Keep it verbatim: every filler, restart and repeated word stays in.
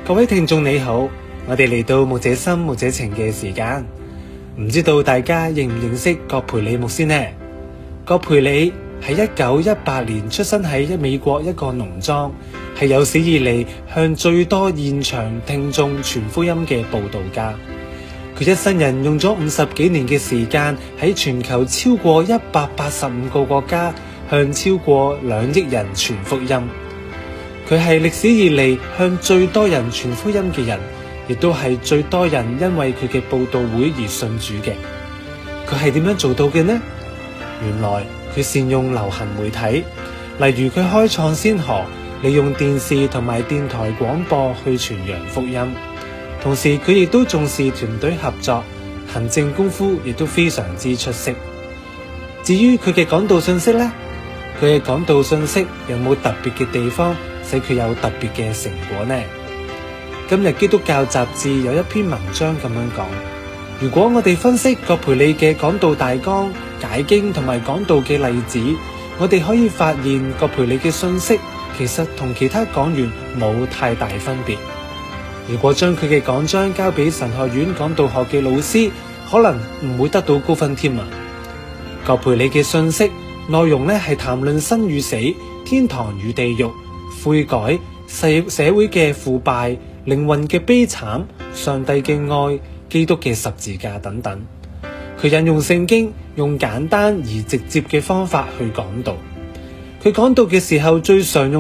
各位聽眾你好，我哋嚟到牧者心牧者情嘅時間，唔知道大家認唔認識葛培理牧師呢？葛培理係一九一八年出生喺一美國一個農莊，係有史以嚟向最多現場聽眾傳福音嘅佈道家。佢一生人用咗五十幾年嘅時間，喺全球超過一百八十五個國家向超過兩億人傳福音。佢係歷史以嚟向最多人傳福音嘅人，亦都係最多人因為佢嘅佈道會而信主嘅。佢係點樣做到嘅呢？原來佢善用流行媒體，例如佢開創先河，利用電視同埋電台廣播去傳揚福音。同時佢亦都重視團隊合作，行政功夫亦都非常之出色。至於佢嘅講道信息呢？佢嘅講道信息有冇特別嘅地方，使佢有特別嘅成果呢？今日基督教雜誌有一篇文章咁樣講，如果我哋分析葛培理嘅講道大綱、解經同埋講道嘅例子，我哋可以發現葛培理嘅信息其實同其他講員冇太大分別。如果將佢嘅講章交俾神學院講道學嘅老師，可能唔會得到高分添啊！葛培理嘅信息內容咧係談論生與死、天堂與地獄、悔改、社社會嘅腐敗、靈魂嘅悲慘、上帝嘅愛、基督嘅十字架等等。佢引用聖經，用簡單而直接嘅方法去講道。佢講道嘅時候最常用